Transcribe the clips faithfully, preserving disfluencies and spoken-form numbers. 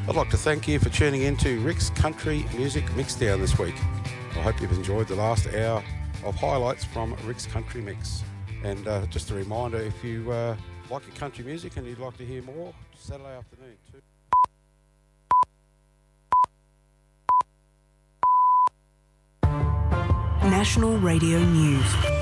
I'd like to thank you for tuning in to Rick's Country Music Mixdown this week. I hope you've enjoyed the last hour of highlights from Rick's Country Mix. And uh, just a reminder, if you uh, like your country music and you'd like to hear more, Saturday afternoon too. National Radio News.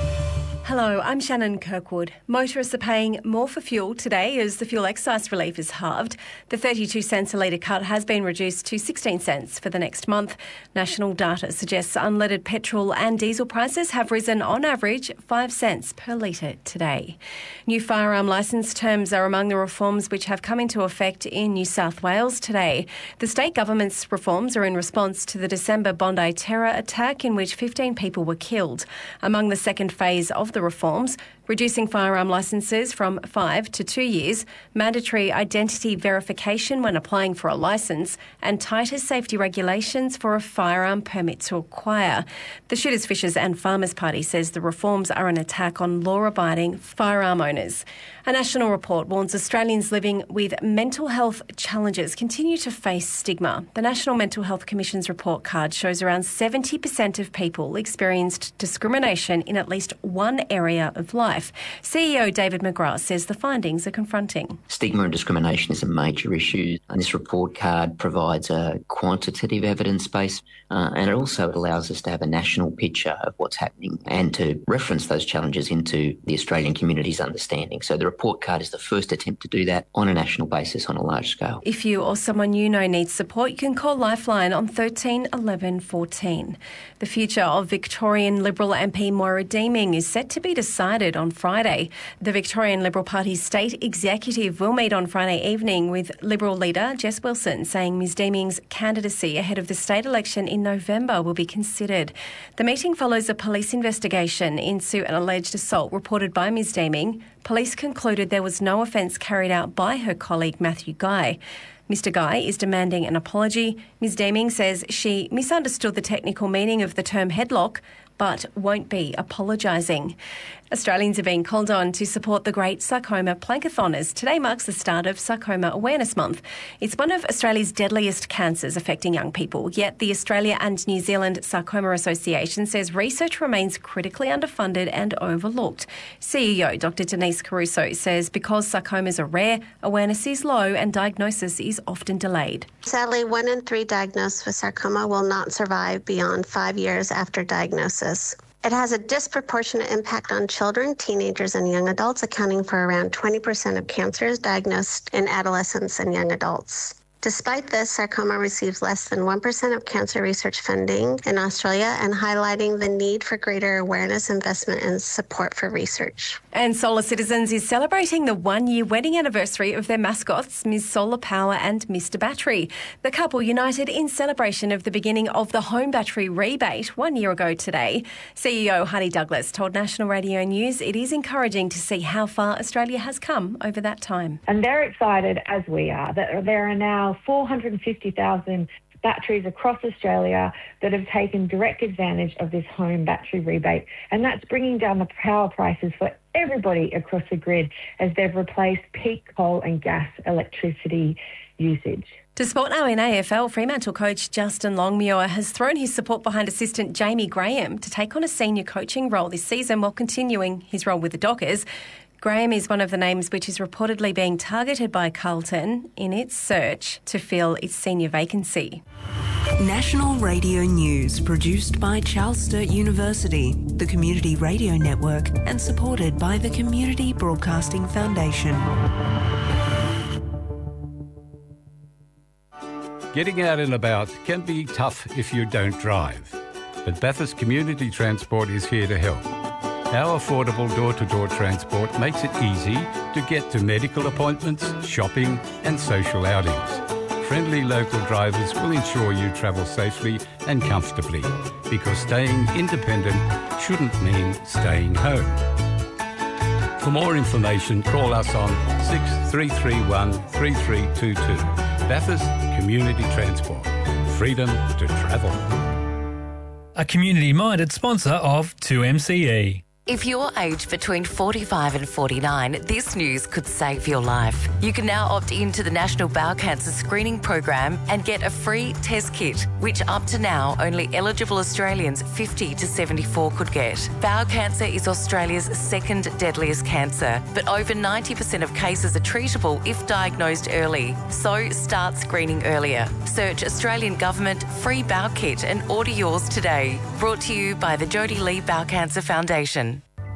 Hello, I'm Shannon Kirkwood. Motorists are paying more for fuel today as the fuel excise relief is halved. The thirty-two cents a litre cut has been reduced to sixteen cents for the next month. National data suggests unleaded petrol and diesel prices have risen on average five cents per litre today. New firearm licence terms are among the reforms which have come into effect in New South Wales today. The state government's reforms are in response to the December Bondi terror attack in which fifteen people were killed. Among the second phase of the reforms, reducing firearm licences from five to two years, mandatory identity verification when applying for a licence, and tighter safety regulations for a firearm permit to acquire. The Shooters, Fishers and Farmers Party says the reforms are an attack on law-abiding firearm owners. A national report warns Australians living with mental health challenges continue to face stigma. The National Mental Health Commission's report card shows around seventy percent of people experienced discrimination in at least one area of life. C E O David McGrath says the findings are confronting. Stigma and discrimination is a major issue, and this report card provides a quantitative evidence base, uh, and it also allows us to have a national picture of what's happening and to reference those challenges into the Australian community's understanding. So the report card is the first attempt to do that on a national basis on a large scale. If you or someone you know needs support, you can call Lifeline on thirteen eleven fourteen. The future of Victorian Liberal M P Moira Deeming is set to be decided on Friday. The Victorian Liberal Party's state executive will meet on Friday evening with Liberal leader Jess Wilson, saying Ms Deeming's candidacy ahead of the state election in November will be considered. The meeting follows a police investigation into an alleged assault reported by Ms Deeming. Police concluded there was no offence carried out by her colleague Matthew Guy. Mister Guy is demanding an apology. Ms Deeming says she misunderstood the technical meaning of the term headlock, but won't be apologising. Australians are being called on to support the Great Sarcoma Plankathon as today marks the start of Sarcoma Awareness Month. It's one of Australia's deadliest cancers affecting young people, yet the Australia and New Zealand Sarcoma Association says research remains critically underfunded and overlooked. C E O Doctor Denise Caruso says because sarcomas are rare, awareness is low and diagnosis is often delayed. Sadly, one in three diagnosed with sarcoma will not survive beyond five years after diagnosis. It has a disproportionate impact on children, teenagers, and young adults, accounting for around twenty percent of cancers diagnosed in adolescents and young adults. Despite this, sarcoma receives less than one percent of cancer research funding in Australia, and highlighting the need for greater awareness, investment, and support for research. And Solar Citizens is celebrating the one-year wedding anniversary of their mascots, Miz Solar Power and Mister Battery. The couple united in celebration of the beginning of the home battery rebate one year ago today. C E O Hardy Douglas told National Radio News it is encouraging to see how far Australia has come over that time. And they're excited, as we are, that there are now four hundred fifty thousand batteries across Australia that have taken direct advantage of this home battery rebate. And that's bringing down the power prices for everybody across the grid as they've replaced peak coal and gas electricity usage. To sport now in A F L, Fremantle coach Justin Longmuir has thrown his support behind assistant Jamie Graham to take on a senior coaching role this season while continuing his role with the Dockers. Graham is one of the names which is reportedly being targeted by Carlton in its search to fill its senior vacancy. National Radio News, produced by Charles Sturt University, the Community Radio Network, and supported by the Community Broadcasting Foundation. Getting out and about can be tough if you don't drive, but Bathurst Community Transport is here to help. Our affordable door-to-door transport makes it easy to get to medical appointments, shopping and social outings. Friendly local drivers will ensure you travel safely and comfortably, because staying independent shouldn't mean staying home. For more information, call us on six three three one, three three two two. Bathurst Community Transport. Freedom to travel. A community-minded sponsor of two M C E. If you're aged between forty-five and forty-nine, this news could save your life. You can now opt into the National Bowel Cancer Screening Program and get a free test kit, which up to now only eligible Australians fifty to seventy-four could get. Bowel cancer is Australia's second deadliest cancer, but over ninety percent of cases are treatable if diagnosed early. So start screening earlier. Search Australian Government Free Bowel Kit and order yours today. Brought to you by the Jodie Lee Bowel Cancer Foundation.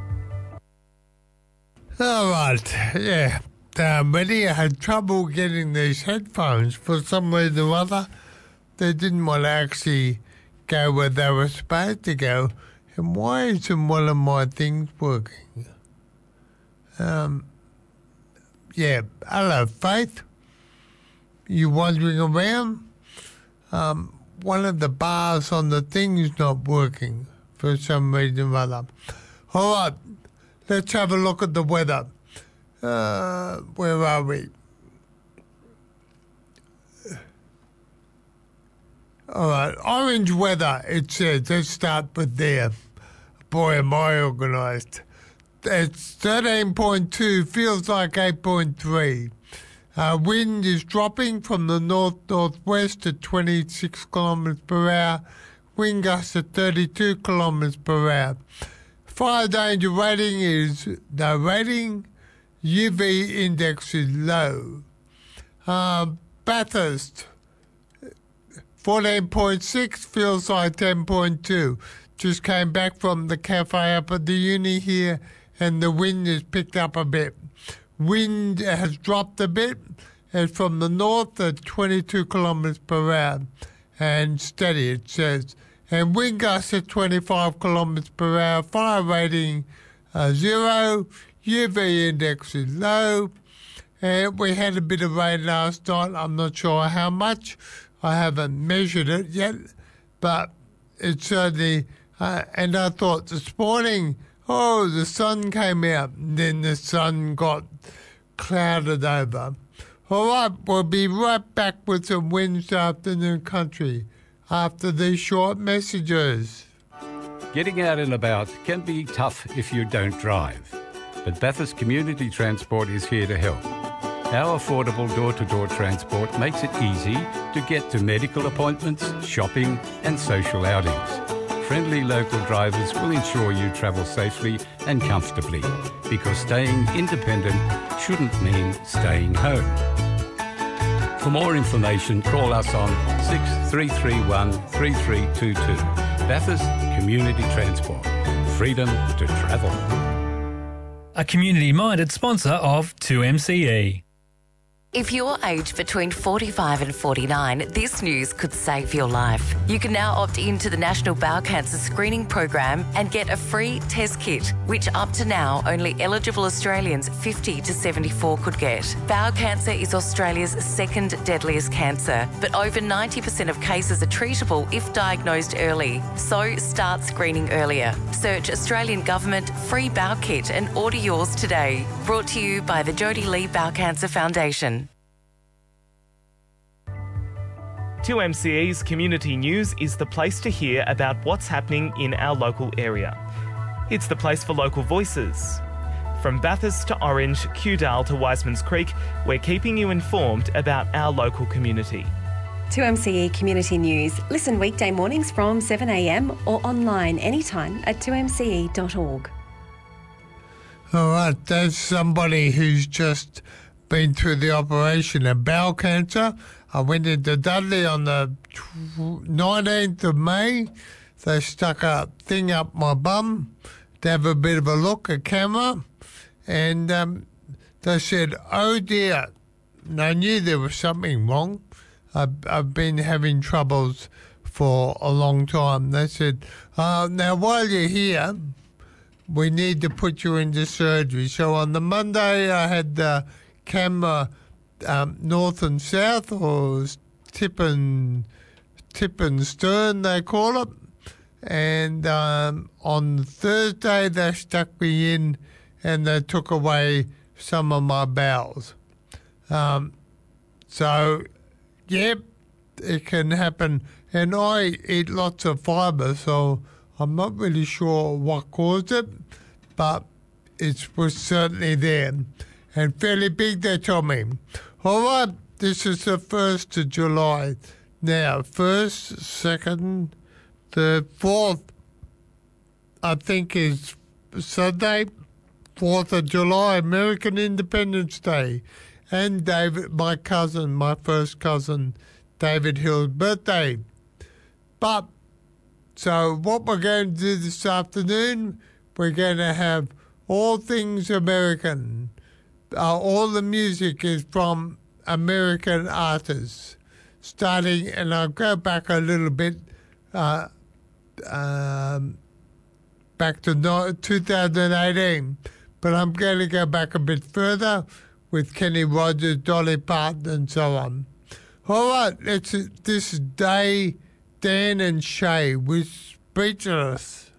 All right, yeah. Um, Eddie had trouble getting these headphones for some reason or other. They didn't want to actually go where they were supposed to go. And why isn't one of my things working? Um, yeah, hello, Faith. You wandering around? Um, one of the bars on the thing is not working for some reason or other. All right. Let's have a look at the weather. Uh, where are we? All right, orange weather, it says. Let's start with there. Boy, am I organised. It's thirteen point two, feels like eight point three. Uh, wind is dropping from the north-northwest to twenty-six kilometres per hour. Wind gusts at thirty-two kilometres per hour. Fire danger rating is no rating. U V index is low. Uh, Bathurst, fourteen point six, feels like ten point two. Just came back from the cafe up at the uni here, and the wind has picked up a bit. Wind has dropped a bit. It's from the north at twenty-two kilometres per hour, and steady, it says. And wind gusts at twenty-five kilometres per hour, fire rating uh, zero, U V index is low. And we had a bit of rain last night. I'm not sure how much. I haven't measured it yet, but it's certainly, uh, and I thought this morning, oh, the sun came out, and then the sun got clouded over. All right, we'll be right back with some Wednesday afternoon country after these short messages. Getting out and about can be tough if you don't drive, but Bathurst Community Transport is here to help. Our affordable door-to-door transport makes it easy to get to medical appointments, shopping and social outings. Friendly local drivers will ensure you travel safely and comfortably, because staying independent shouldn't mean staying home. For more information, call us on six three three one, three three two two. Bathurst Community Transport. Freedom to travel. A community-minded sponsor of two M C E. If you're aged between forty-five and forty-nine, this news could save your life. You can now opt into the National Bowel Cancer Screening Program and get a free test kit, which up to now only eligible Australians fifty to seventy-four could get. Bowel cancer is Australia's second deadliest cancer, but over ninety percent of cases are treatable if diagnosed early. So start screening earlier. Search Australian Government Free Bowel Kit and order yours today. Brought to you by the Jodie Lee Bowel Cancer Foundation. two M C E's Community News is the place to hear about what's happening in our local area. It's the place for local voices. From Bathurst to Orange, Kewdale to Wiseman's Creek, we're keeping you informed about our local community. two M C E Community News. Listen weekday mornings from seven a m or online anytime at two m c e dot org. All right, there's somebody who's just been through the operation of bowel cancer. I went into Dudley on the nineteenth of May. They stuck a thing up my bum to have a bit of a look, a camera, and um, they said, oh dear. And I knew there was something wrong. I've, I've been having troubles for a long time. They said, uh, now while you're here, we need to put you into surgery. So on the Monday, I had the camera um, north and south, or tip and, tip and stern, they call it. And um, on Thursday, they stuck me in and they took away some of my bowels. Um, so, yep, it can happen. And I eat lots of fibre, so I'm not really sure what caused it. but it was certainly there and fairly big, they told me. All right, this is the first of July. Now, first, second, the fourth, I think is Sunday, fourth of July, American Independence Day. And David, my cousin, my first cousin, David Hill's birthday. But, so what we're going to do this afternoon, we're going to have all things American. Uh, all the music is from American artists. Starting, and I'll go back a little bit, uh, um, back to no, two thousand eighteen. But I'm going to go back a bit further with Kenny Rogers, Dolly Parton, and so on. All right, it's, this is Day, Dan and Shay with Speechless.